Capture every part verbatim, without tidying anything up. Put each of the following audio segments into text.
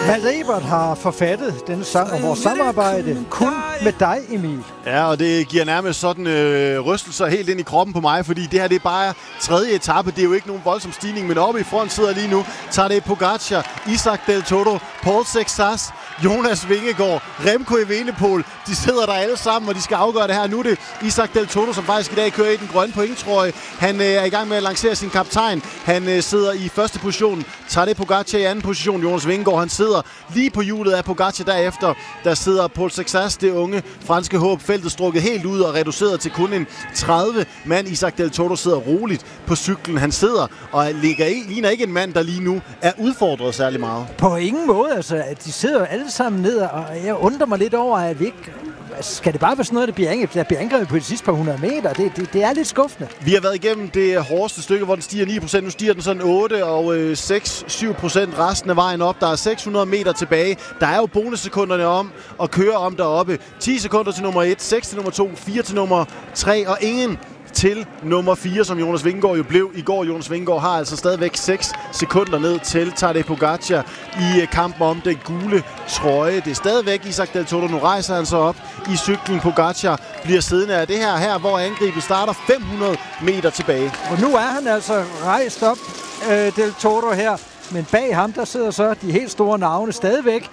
Mads Ebert har forfattet denne sang om vores samarbejde kun med dig, Emil. Ja, og det giver nærmest sådan øh, rystelser helt ind i kroppen på mig, fordi det her det er bare tredje etape. Det er jo ikke nogen voldsom stigning, men oppe i front sidder lige nu Tadej Pogacar, Isaac Del Toro, Paul Sexas, Jonas Vingegaard, Remco Evenepoel. De sidder der alle sammen, og de skal afgøre det her. Nu er det Isaac Del Toro, som faktisk i dag kører i den grønne pointtrøje. Han øh, er i gang med at lancere sin kaptajn. Han øh, sidder i første position. Tadej Pogacar i anden position. Jonas Vingegaard, han sidder lige på hjulet af Pogacar derefter. Der sidder Paul Sexas, det unge franske håb. Feltet strukket helt ud og reduceret til kun en tredive mand. Isaac Del Toro sidder roligt på cyklen. Han sidder og ligger i, ligner ikke en mand, der lige nu er udfordret særlig meget. På ingen måde, altså. De sidder alle sammen ned, og jeg undrer mig lidt over, at vi ikke... Skal det bare være sådan noget, der bliver angrebet, der bliver angrebet på de sidste par hundrede meter? Det, det, det er lidt skuffende. Vi har været igennem det hårdeste stykke, hvor den stiger ni procent. Nu stiger den sådan otte og øh, seks til syv procent resten af vejen op. Der er seks hundrede meter tilbage. Der er jo bonussekunderne om at køre om deroppe. ti sekunder til nummer et, seks til nummer to, fire til nummer tre og ingen til nummer fire, som Jonas Vingegaard jo blev i går. Jonas Vingegaard har altså stadigvæk seks sekunder ned til Tadej Pogacar i kampen om den gule trøje. Det er stadigvæk Isaac Del Toro. Nu rejser han sig op i cyklen. Pogacar bliver siddende af det her, her hvor angrebet starter fem hundrede meter tilbage. Og nu er han altså rejst op, øh, Del Toro her. Men bag ham, der sidder så de helt store navne stadigvæk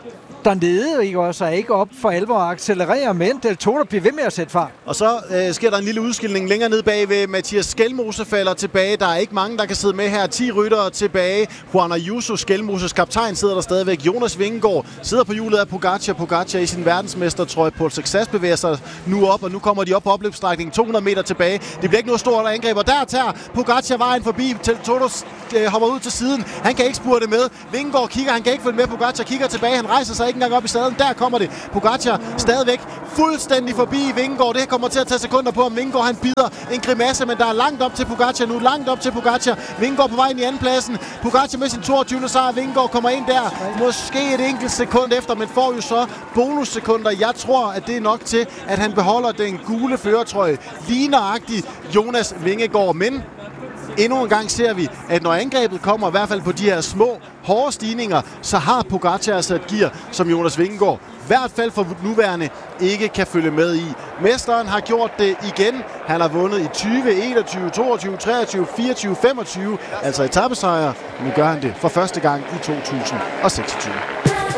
dernede, ikke også, er ikke op for alvor at accelerere, men Del Toro bliver ved med at sætte fart. Og så øh, sker der en lille udskilning længere ned bagved. Mathias Skelmose falder tilbage. Der er ikke mange, der kan sidde med her. ti ryttere tilbage. Juan Ayuso, Skelmoses kaptajn, sidder der stadigvæk. Jonas Vingegaard sidder på hjulet af Pogacar. Pogacar i sin verdensmestertrøje. Paul Sexas bevæger sig nu op, og nu kommer de op på opløbsstrækningen. to hundrede meter tilbage. Det bliver ikke noget stort angreb, og der tager Pogacar vejen forbi. Del Toro øh, hopper ud til siden. Han kan ikke spurte med. Vingegaard kigger, han kan ikke følge med. Pogacar kigger tilbage. Han rejser sig ikke engang op i sadlen. Der kommer det. Pogacar stadigvæk fuldstændig forbi Vingegaard. Det kommer til at tage sekunder på, om Vingegaard han bider en grimasse, men der er langt op til Pogacar nu. Langt op til Pogacar. Vingegaard på vej ind i anden pladsen. Pogacar med sin toogtyvende sejr. Vingegaard kommer ind der. Måske et enkelt sekund efter, men får jo så bonussekunder. Jeg tror, at det er nok til, at han beholder den gule førertrøje. Lige nøjagtigt Jonas Vingegaard, men endnu en gang ser vi, at når angrebet kommer, i hvert fald på de her små, hårde stigninger, så har Pogacar altså et gear, som Jonas Vingegaard i hvert fald for nuværende ikke kan følge med i. Mesteren har gjort det igen. Han har vundet i tyve, enogtyve, toogtyve, treogtyve, fireogtyve, femogtyve, altså etapesejre. Nu gør han det for første gang i to tusind og seksogtyve.